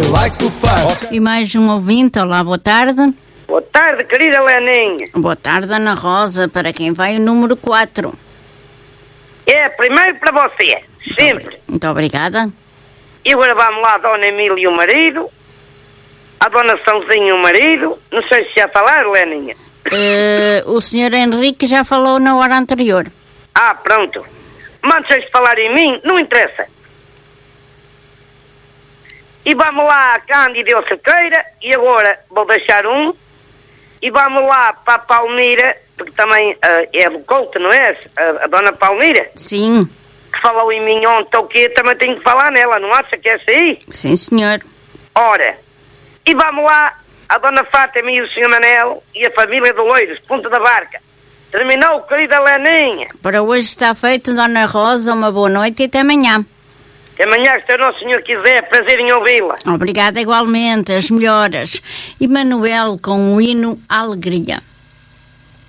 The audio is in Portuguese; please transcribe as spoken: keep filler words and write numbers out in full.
like to fight. E mais um ouvinte, olá, boa tarde. Boa tarde, querida Leninha. Boa tarde, Ana Rosa, para quem vai o número quatro. É, primeiro para você, sempre. Muito obrigada. E agora vamos lá, a Dona Emília e o marido, a Dona Sãozinha e o marido, não sei se já falaram, Leninha. Uh, o senhor Henrique já falou na hora anterior. Ah, pronto. Mas vocês falar em mim, não interessa. E vamos lá, Cândido e a Cerqueira, e agora vou deixar um, e vamos lá para a Palmira, porque também uh, é do Couto, não é? A, a Dona Palmira? Sim. Que falou em mim ontem, o que também tenho que falar nela, não acha que é essa aí? Sim, senhor. Ora, e vamos lá, a Dona Fátima e o senhor Manel e a família do Loiros, Ponta da Barca. Terminou, querida Leninha. Para hoje está feito, Dona Rosa, uma boa noite e até amanhã. Até amanhã, se o nosso senhor quiser, prazer em ouvi-la. Obrigada igualmente, as melhoras. E Manuel com o hino Alegria.